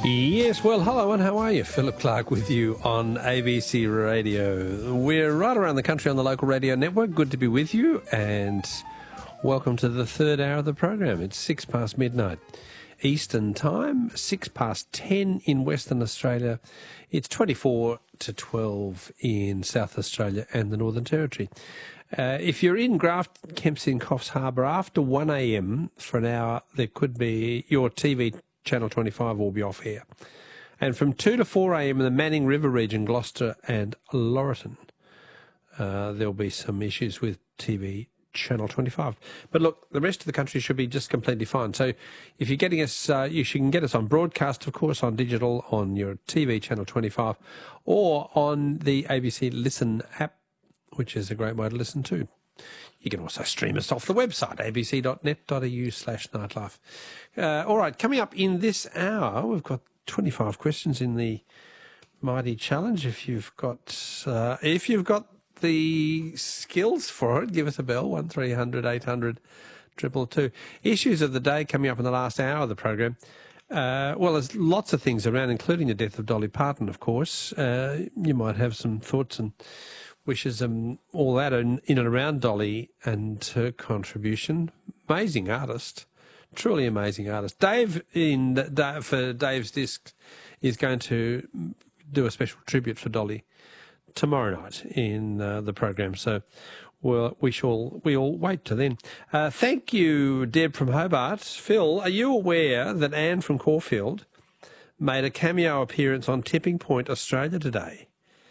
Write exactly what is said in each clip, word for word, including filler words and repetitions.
Yes, well, hello and how are you? Philip Clark with you on A B C Radio. We're right around the country on the local radio network. Good to be with you and welcome to the third hour of the program. It's six past midnight Eastern time, six past ten in Western Australia. It's twenty-four to twelve in South Australia and the Northern Territory. Uh, if you're in Grafton, Kempsey and Coffs Harbour after one a m for an hour, there could be your T V Channel twenty-five will be off air. And from two to four a m in the Manning River region, Gloucester and Laurelton, uh, there'll be some issues with T V Channel twenty-five. But look, the rest of the country should be just completely fine. So if you're getting us, uh, you can get us on broadcast, of course, on digital, on your T V Channel twenty-five, or on the A B C Listen app, which is a great way to listen to. You can also stream us off the website, a b c dot net dot a u slash nightlife. Uh, all right, coming up in this hour, we've got twenty-five questions in the Mighty Challenge. If you've got uh, if you've got the skills for it, give us a bell, one three hundred eight hundred two two two. Issues of the day coming up in the last hour of the program. Uh, well, there's lots of things around, including the death of Dolly Parton, of course. Uh, you might have some thoughts and wishes and all that in, in and around Dolly and her contribution. Amazing artist, truly amazing artist. Dave in for Dave's Discs is going to do a special tribute for Dolly tomorrow night in uh, the program. So we'll, we shall we all wait till then. Uh, thank you, Deb from Hobart. Phil, are you aware that Anne from Caulfield made a cameo appearance on Tipping Point Australia today?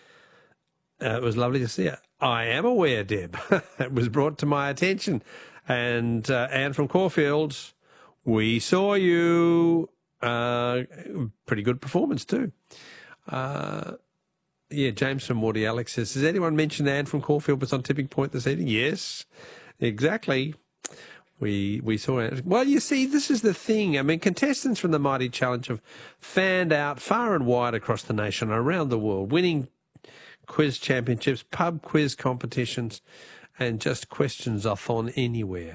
Uh, it was lovely to see her. I am aware, Deb. It was brought to my attention. And uh, Anne from Caulfield, we saw you. Uh, pretty good performance too. Uh, yeah, James from Morty Alex says, has anyone mentioned Anne from Caulfield was on Tipping Point this evening? Yes, exactly. We we saw it. Well, you see, this is the thing. I mean, contestants from the Mighty Challenge have fanned out far and wide across the nation, around the world, winning quiz championships, pub quiz competitions, and just questions-a-thon anywhere.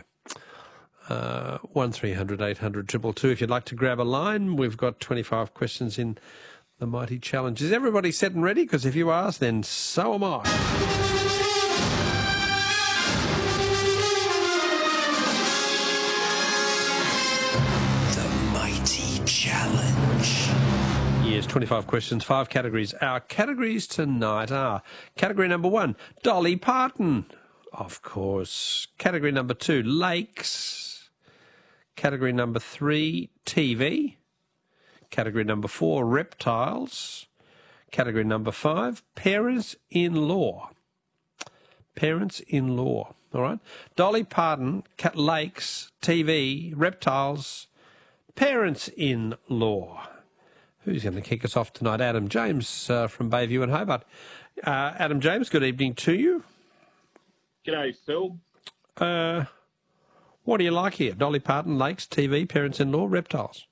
Uh, one three hundred eight hundred two two two. If you'd like to grab a line, we've got twenty-five questions in the Mighty Challenge. Is everybody set and ready? Because if you are, then so am I. The Mighty Challenge. Yes, twenty-five questions, five categories. Our categories tonight are category number one, Dolly Parton, of course. Category number two, lakes. Category number three, T V. Category number four, reptiles. Category number five, parents-in-law. Parents-in-law, all right? Dolly Parton, lakes, T V, reptiles, parents-in-law. Who's going to kick us off tonight? Adam James uh, from Bayview and Hobart. Uh, Adam James, good evening to you. G'day, Phil. Uh, what do you like here? Dolly Parton, lakes, T V, parents-in-law, reptiles.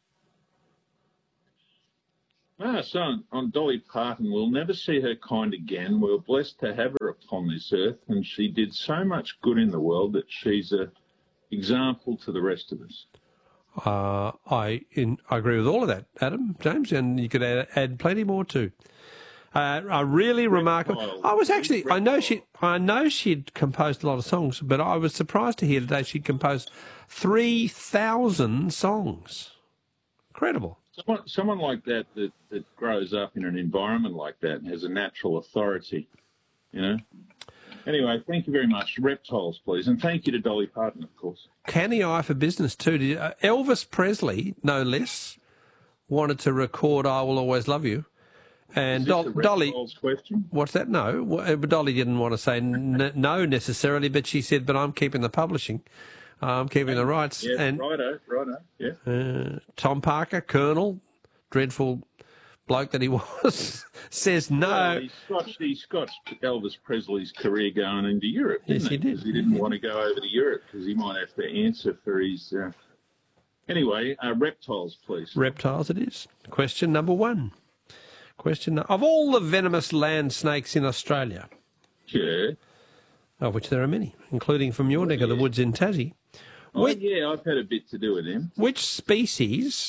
Ah, so on, on Dolly Parton, we'll never see her kind again. We were blessed to have her upon this earth, and she did so much good in the world that she's an example to the rest of us. Uh, I in, I agree with all of that, Adam James, and you could add, add plenty more too. Uh, a really remarkable. I was actually. I know she. I know she'd composed a lot of songs, but I was surprised to hear today she'd composed three thousand songs. Incredible. Someone, someone like that, that that grows up in an environment like that and has a natural authority, you know. Anyway, thank you very much. Reptiles, please. And thank you to Dolly Parton, of course. Canny eye for business, too. Did you, uh, Elvis Presley, no less, wanted to record I Will Always Love You. And Is this Do- a Dolly... question? What's that? No. Well, Dolly didn't want to say n- no necessarily, but she said, but I'm keeping the publishing. Uh, I'm keeping the rights. Yeah, and righto, righto, yeah. uh, Tom Parker, Colonel, dreadful bloke that he was, says no. Well, he scotched, he scotched Elvis Presley's career going into Europe, didn't Yes, he he? did. Because he didn't want to go over to Europe because he might have to answer for his... Uh... Anyway, uh, reptiles, please. Reptiles it is. Question number one. Question of all the venomous land snakes in Australia, Yeah. of which there are many, including from your neck of the woods in Tassie, Oh, which, yeah, I've had a bit to do with them. which species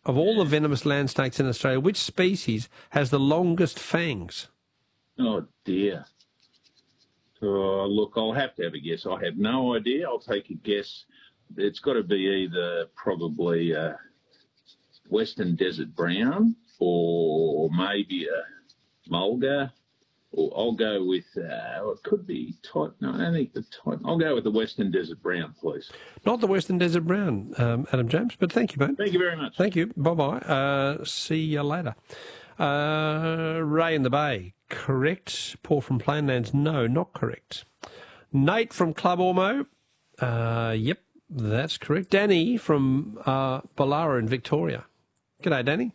of all the venomous land snakes in Australia, which species has the longest fangs? Oh, dear. Oh, look, I'll have to have a guess. I have no idea. I'll take a guess. It's got to be either probably uh, Western Desert Brown or maybe a Mulga. Or I'll go with, uh, well, it could be Titan. No, I don't think the Titan. I'll go with the Western Desert Brown, please. Not the Western Desert Brown, um, Adam James, but thank you, mate. Thank you very much. Thank you. Bye-bye. Uh, see you later. Uh, Ray in the Bay, correct. Paul from Plainlands, no, not correct. Nate from Club Ormo, uh, yep, that's correct. Danny from uh, Ballara in Victoria. G'day, Danny.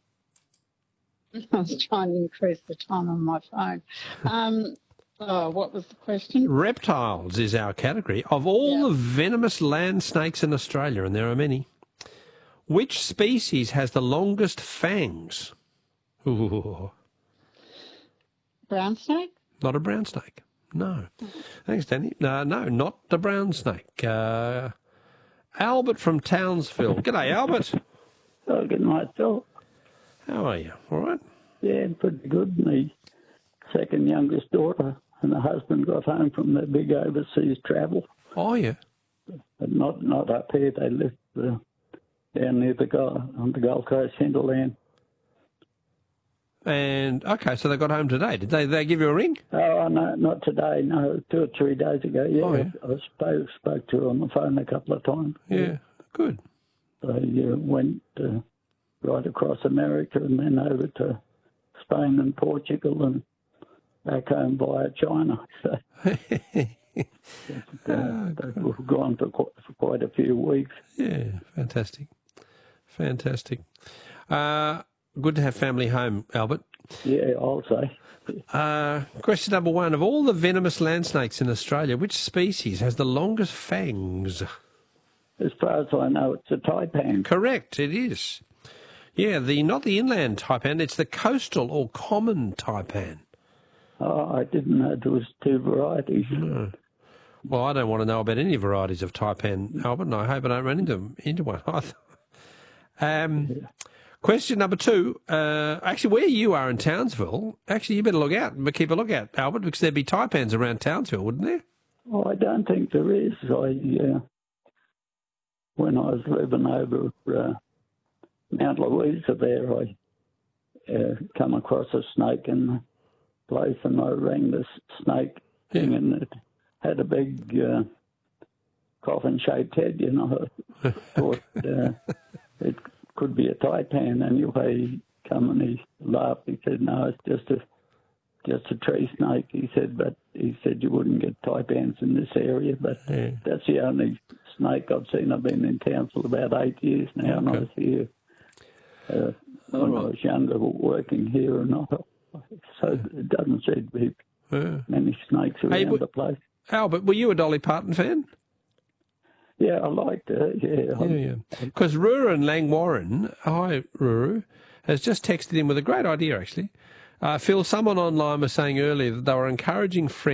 I was trying to increase the time on my phone. Um, oh, what was the question? Reptiles is our category. Of all Yep. the venomous land snakes in Australia, and there are many, which species has the longest fangs? Ooh, Brown snake? not a brown snake. No. Thanks, Danny. No, no, not the brown snake. Uh, Albert from Townsville. G'day, Albert. Oh, good night, Phil. How are you? All right? Yeah, pretty good. My second youngest daughter and her husband got home from their big overseas travel, Oh, yeah. but not not up here. They lived uh, down near the Gulf, on the Gulf Coast hinterland. And, okay, so they got home today. Did they, they give you a ring? Oh, no, not today. No, two or three days ago. Yeah, Oh, yeah. I spoke spoke to her on the phone a couple of times. Yeah, good. They uh, went uh, right across America and then over to Spain and Portugal and back home via China. So uh, they've gone for quite, for quite a few weeks. Yeah, fantastic. Fantastic. Uh, good to have family home, Albert. Yeah, I'll say. Uh, question number one. Of all the venomous land snakes in Australia, which species has the longest fangs? As far as I know, it's a taipan. Correct, it is. Yeah, the not the inland taipan, it's the coastal or common taipan. Oh, I didn't know there was two varieties. No. Well, I don't want to know about any varieties of taipan, Albert, and I hope I don't run into, into one either. Um, yeah. Question number two. Uh, actually, where you are in Townsville, actually, you better look out, but keep a look out, Albert, because there'd be taipans around Townsville, wouldn't there? Oh, I don't think there is. I, uh, when I was living over uh, Mount Louisa there, I uh, come across a snake in the place, and I rang the snake thing, yeah. And it had a big uh, coffin-shaped head, you know. I thought uh, it could be a taipan. Anyway, he come and he laughed. He said, no, it's just a just a tree snake. He said, but he said you wouldn't get taipans in this area, but yeah. That's the only snake I've seen. I've been in Townsville about eight years now, okay. And I was here uh, when right. I was younger working here, and I, so it doesn't seem to be yeah. many snakes around hey, but, the place. Albert, were you a Dolly Parton fan? Yeah, I liked her, yeah. Yeah, yeah. Because Ruru and Langwarren, hi Ruru, has just texted in with a great idea, actually. Uh, Phil, someone online was saying earlier that they were encouraging friends